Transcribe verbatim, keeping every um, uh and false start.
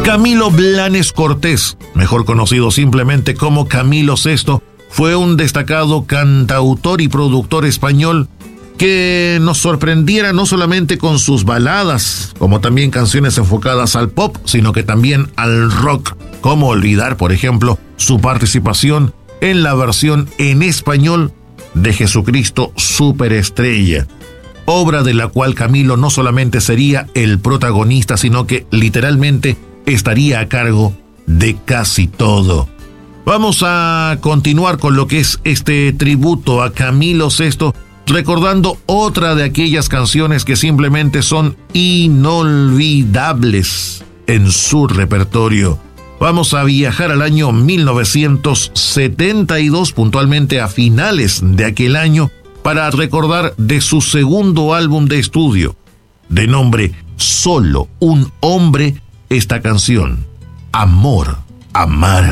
Camilo Blanes Cortés, mejor conocido simplemente como Camilo Sesto, fue un destacado cantautor y productor español que nos sorprendiera no solamente con sus baladas, como también canciones enfocadas al pop, sino que también al rock. ¿Cómo olvidar, por ejemplo, su participación en la versión en español de Jesucristo Superestrella? Obra de la cual Camilo no solamente sería el protagonista, sino que literalmente estaría a cargo de casi todo. Vamos a continuar con lo que es este tributo a Camilo Sesto, recordando otra de aquellas canciones que simplemente son inolvidables en su repertorio. Vamos a viajar al año mil novecientos setenta y dos, puntualmente a finales de aquel año, para recordar de su segundo álbum de estudio, de nombre Solo un hombre, esta canción, Amor, Amar.